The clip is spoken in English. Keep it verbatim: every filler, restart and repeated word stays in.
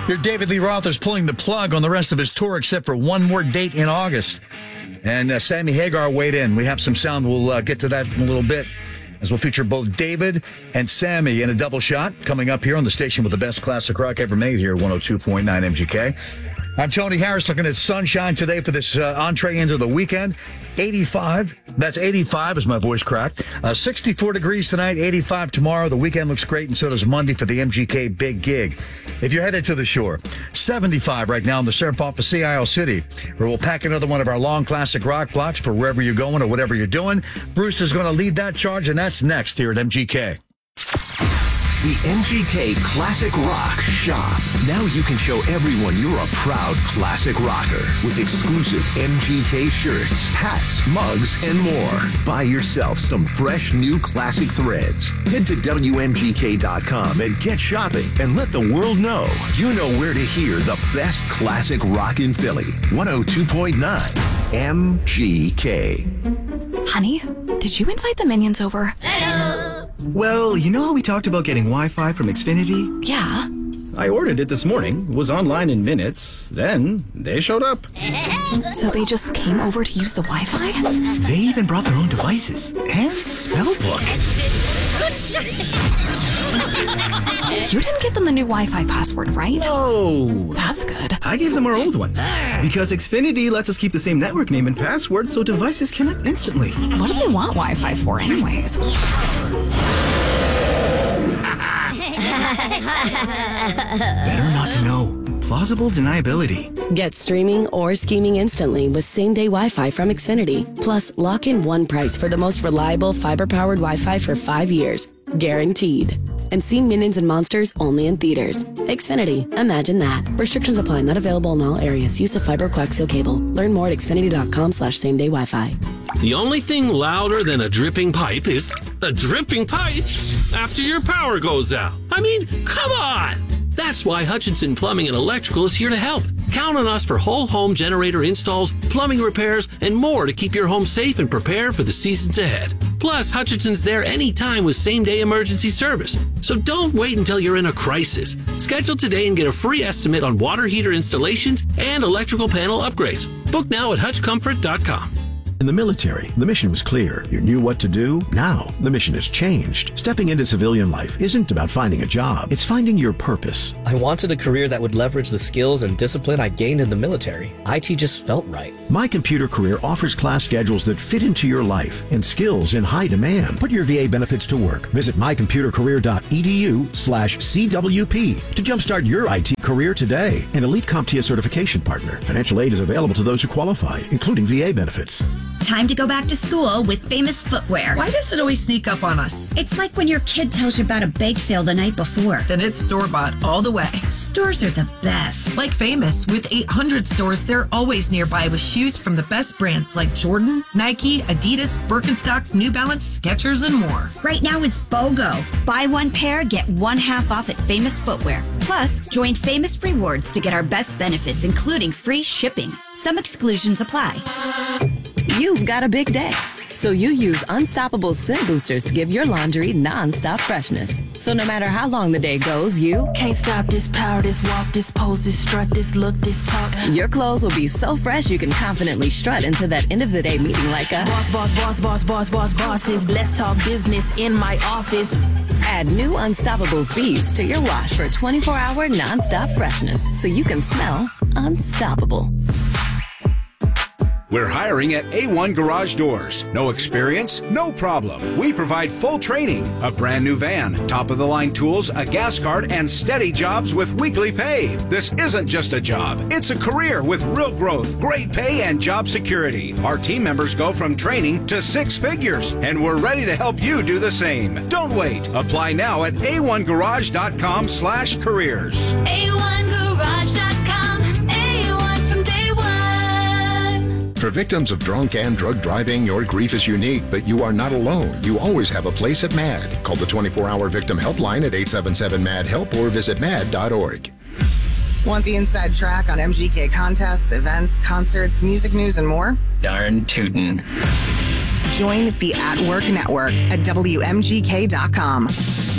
Your David Lee Roth is pulling the plug on the rest of his tour except for one more date in August. And uh, Sammy Hagar weighed in. We have some sound. We'll uh, get to that in a little bit, as we'll feature both David and Sammy in a double shot coming up here on the station with the best classic rock ever made here at one oh two point nine M G K. I'm Tony Harris, looking at sunshine today for this uh, entree into the weekend. eighty-five. That's eighty-five as my voice cracked. Uh, sixty-four degrees tonight, eighty-five tomorrow. The weekend looks great, and so does Monday for the M G K Big Gig. If you're headed to the shore, seventy-five right now in the surf off of Sea Isle City, where we'll pack another one of our long classic rock blocks for wherever you're going or whatever you're doing. Bruce is going to lead that charge, and that's next here at M G K. The M G K Classic Rock Shop. Now you can show everyone you're a proud classic rocker with exclusive M G K shirts, hats, mugs, and more. Buy yourself some fresh new classic threads. Head to W M G K dot com and get shopping and let the world know you know where to hear the best classic rock in Philly. one oh two point nine M G K. Honey, did you invite the minions over? Hello. Well, you know how we talked about getting Wi-Fi from Xfinity? Yeah. I ordered it this morning, was online in minutes, then they showed up. So they just came over to use the Wi-Fi? They even brought their own devices and spell book. You didn't give them the new Wi-Fi password, right? No. That's good. I gave them our old one because Xfinity lets us keep the same network name and password so devices connect instantly. What do they want Wi-Fi for anyways? Better not to know. Plausible deniability. Get streaming or scheming instantly with same-day Wi-Fi from Xfinity. Plus, lock in one price for the most reliable fiber-powered Wi-Fi for five years. Guaranteed. And see Minions and Monsters only in theaters. Xfinity. Imagine that. Restrictions apply. Not available in all areas. Use of fiber coaxial cable. Learn more at xfinity.com slash same-day Wi-Fi. The only thing louder than a dripping pipe is a dripping pipe after your power goes out. I mean, come on! That's why Hutchinson Plumbing and Electrical is here to help. Count on us for whole home generator installs, plumbing repairs, and more to keep your home safe and prepared for the seasons ahead. Plus, Hutchinson's there anytime with same-day emergency service. So don't wait until you're in a crisis. Schedule today and get a free estimate on water heater installations and electrical panel upgrades. Book now at hutch comfort dot com. In the military, the mission was clear. You knew what to do. Now, the mission has changed. Stepping into civilian life isn't about finding a job. It's finding your purpose. I wanted a career that would leverage the skills and discipline I gained in the military. I T just felt right. My Computer Career offers class schedules that fit into your life and skills in high demand. Put your V A benefits to work. Visit my computer career dot e d u slash C W P to jumpstart your I T career today. An Elite CompTIA certification partner. Financial aid is available to those who qualify, including V A benefits. Time to go back to school with Famous Footwear. Why does it always sneak up on us? It's like when your kid tells you about a bake sale the night before. Then it's store-bought all the way. Stores are the best. Like Famous, with eight hundred stores, they're always nearby with shoes from the best brands like Jordan, Nike, Adidas, Birkenstock, New Balance, Skechers, and more. Right now it's BOGO. Buy one pair, get one half off at Famous Footwear. Plus, join Famous Rewards to get our best benefits, including free shipping. Some exclusions apply. You've got a big day, so you use Unstoppable Scent Boosters to give your laundry non-stop freshness. So no matter how long the day goes, you can't stop this power, this walk, this pose, this strut, this look, this talk. Your clothes will be so fresh you can confidently strut into that end of the day meeting like a boss, boss, boss, boss, boss, boss, bosses. Let's talk business in my office. Add new Unstoppables beads to your wash for twenty-four hour non-stop freshness so you can smell unstoppable. We're hiring at A one Garage Doors. No experience? No problem. We provide full training, a brand new van, top-of-the-line tools, a gas card, and steady jobs with weekly pay. This isn't just a job. It's a career with real growth, great pay, and job security. Our team members go from training to six figures, and we're ready to help you do the same. Don't wait. Apply now at a one garage dot com slash careers. a one garage dot com. A one from day one. For victims of drunk and drug driving, your grief is unique, but you are not alone. You always have a place at MAD. Call the twenty-four hour victim helpline at eight seven seven MAD HELP or visit mad dot org. Want the inside track on M G K contests, events, concerts, music news, and more? Darn tootin'. Join the At Work Network at W M G K dot com.